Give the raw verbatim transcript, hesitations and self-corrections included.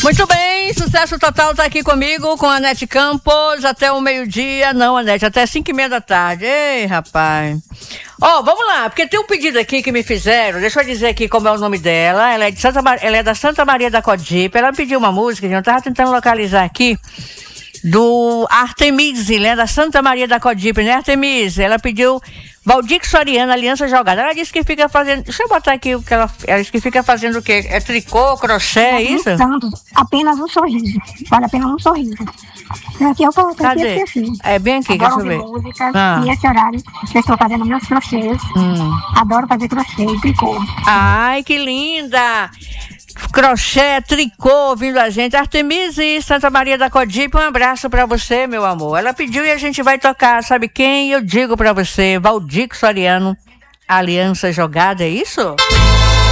Muito bem, sucesso total tá aqui comigo, com a Anete Campos, até o meio-dia, não, Anete, até cinco e meia da tarde. Ei, rapaz. Ó, oh, vamos lá, porque tem um pedido aqui que me fizeram, deixa eu dizer aqui como é o nome dela, ela é, de Santa, ela é da Santa Maria da Codipe, ela pediu uma música, eu tava tentando localizar aqui, do Artemise, né, da Santa Maria da Codipe, né, Artemise? Ela pediu Valdir Soriano, Aliança Jogada. Ela disse que fica fazendo, deixa eu botar aqui o que ela, ela disse que fica fazendo o quê? É tricô, crochê, é isso? Tanto, apenas um sorriso, vale a pena um sorriso. Aqui eu coloquei aqui, cadê? Esqueci. É bem aqui, adoro deixa eu ver. Música, Ah. E esse horário, eu estou fazendo meus crochês. Hum. Adoro fazer crochê e tricô. Ai, que linda! Crochê, tricô, ouvindo a gente. Artemise Santa Maria da Codipe, um abraço pra você, meu amor. Ela pediu e a gente vai tocar, sabe quem? Eu digo pra você, Valdir Soriano, Aliança Jogada, é isso?